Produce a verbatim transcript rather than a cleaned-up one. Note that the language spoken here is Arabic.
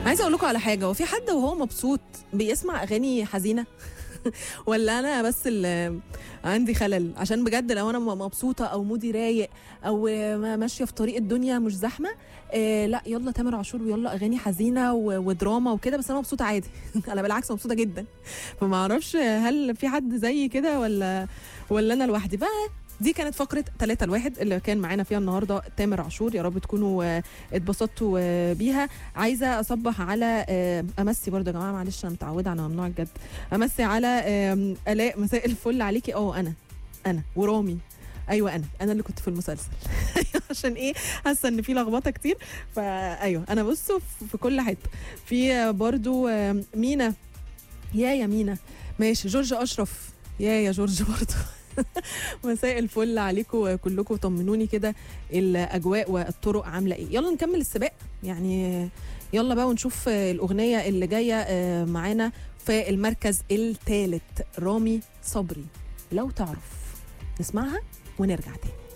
عايزه اقول لكم على حاجه، هو في حد وهو مبسوط بيسمع اغاني حزينه ولا انا بس اللي عندي خلل؟ عشان بجد لو انا مبسوطه او مودي رايق او ماشيه في طريق الدنيا مش زحمه، آه لا يلا تامر عاشور ويلا اغاني حزينه ودراما وكده، بس انا مبسوطه عادي. انا بالعكس مبسوطه جدا. فما اعرفش هل في حد زي كده ولا ولا انا لوحدي بقى. دي كانت فقرة ثلاثة الواحد اللي كان معانا فيها النهاردة تامر عاشور. يا رب تكونوا اتبسطتوا بيها. عايزة أصبح على أمسي برضه يا جماعة، معلش أنا متعودة على ممنوع الجد. أمسي على آلاء، مساء الفل عليكي. أه أنا أنا ورامي، أيوة أنا أنا اللي كنت في المسلسل. عشان إيه حاسة إن في لخبطة كتير، فأيوة أنا بصوا في كل حتة. في برضه مينا، يا يا مينا ماشي. جورج أشرف، يا يا جورج برضه. مساء الفل عليكم كلكم، طمنوني كده الاجواء والطرق عامله ايه. يلا نكمل السباق يعني، يلا بقى ونشوف الاغنيه اللي جايه معانا. في المركز الثالث رامي صبري، لو تعرف. نسمعها ونرجع تاني.